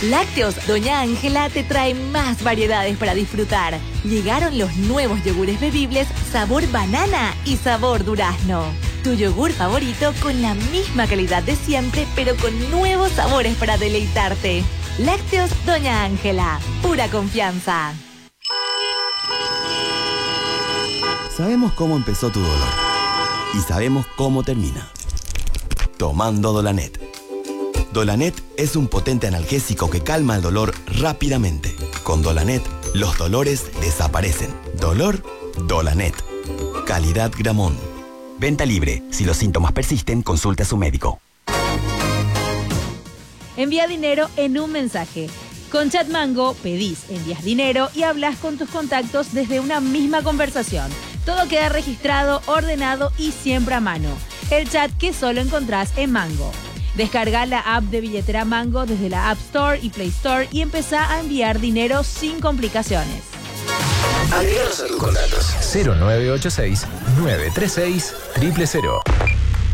Lácteos Doña Ángela te trae más variedades para disfrutar. Llegaron los nuevos yogures bebibles sabor banana y sabor durazno. Tu yogur favorito con la misma calidad de siempre, pero con nuevos sabores para deleitarte. Lácteos Doña Ángela, pura confianza. Sabemos cómo empezó tu dolor y sabemos cómo termina. Tomando Dolanet. Dolanet es un potente analgésico que calma el dolor rápidamente. Con Dolanet, los dolores desaparecen. Dolor, Dolanet. Calidad Gramón. Venta libre. Si los síntomas persisten, consulte a su médico. Envía dinero en un mensaje. Con Chatmango pedís, envías dinero y hablas con tus contactos desde una misma conversación. Todo queda registrado, ordenado y siempre a mano. El chat que solo encontrás en Mango. Descarga la app de billetera Mango desde la App Store y Play Store y empezá a enviar dinero sin complicaciones. Agreganos a tus contactos. 0986-936-000.